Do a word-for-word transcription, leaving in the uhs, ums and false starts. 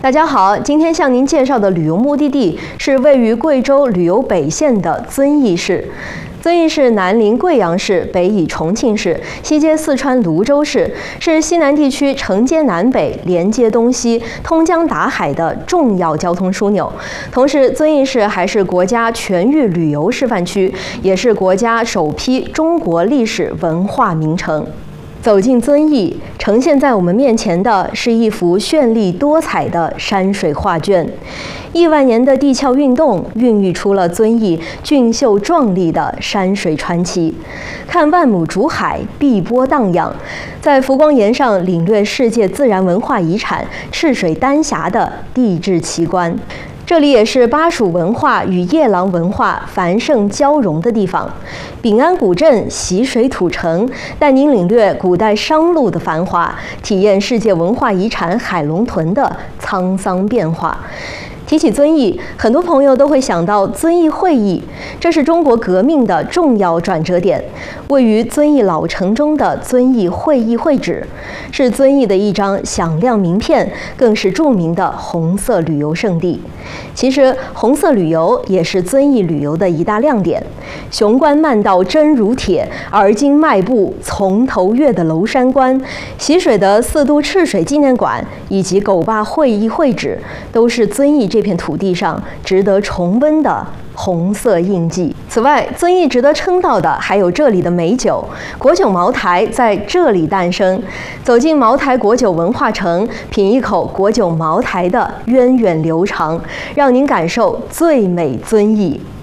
大家好，今天向您介绍的旅游目的地是位于贵州旅游北县的遵义市。遵义市南临贵阳市，北倚重庆市，西接四川泸州市，是西南地区承接南北、连接东西、通江达海的重要交通枢纽。同时，遵义市还是国家全域旅游示范区，也是国家首批中国历史文化名城。走进遵义，呈现在我们面前的是一幅绚丽多彩的山水画卷。亿万年的地壳运动孕育出了遵义俊秀壮丽的山水传奇。看万亩竹海，碧波荡漾，在浮光岩上领略世界自然文化遗产赤水丹霞的地质奇观。这里也是巴蜀文化与夜郎文化繁盛交融的地方。秉安古镇习水土城，带您领略古代商路的繁华，体验世界文化遗产海龙屯的沧桑变化。提起遵义，很多朋友都会想到遵义会议，这是中国革命的重要转折点。位于遵义老城中的遵义会议会址，是遵义的一张响亮名片，更是著名的红色旅游胜地。其实，红色旅游也是遵义旅游的一大亮点。雄关漫道真如铁，而今迈步从头越的娄山关，习水的四渡赤水纪念馆，以及狗坝会议会址，都是遵义这片土地上值得重温的红色印记。此外，遵义值得称道的还有这里的美酒，国酒茅台在这里诞生。走进茅台国酒文化城，品一口国酒茅台的源远流长，让您感受最美遵义。